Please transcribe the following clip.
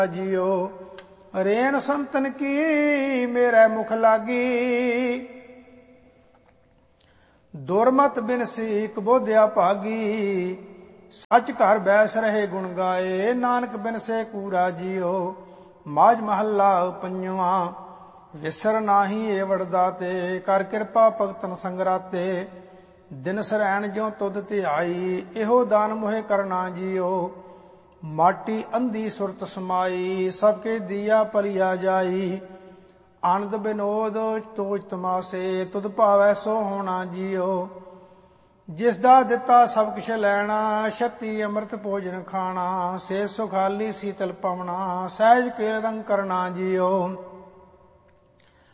जियो। Rain संतन की मेरे मुख लागी, दुरमत बिन सीख बोध्या भागी। सच घर बैस रहे गुण गाए, नानक बिन से कूरा जियो। माज महला पंजवा, विसर नाही एवड़ दाते, कर किरपा भगतन संगराते। दिन सरैन ज्यों तुध धियाई, एहो दान मोहे करना जियो। माटी अंधी सुरत समाई, सबके दिया परिया जाई। आनंद विनोद तोज तमासे, तुध भावै सो होना जियो। जिस दा दिता सब किश लैना, शक्ति अमृत भोजन खाना। से सुखाली शीतल पवना, सहज केल रंग करना जियो।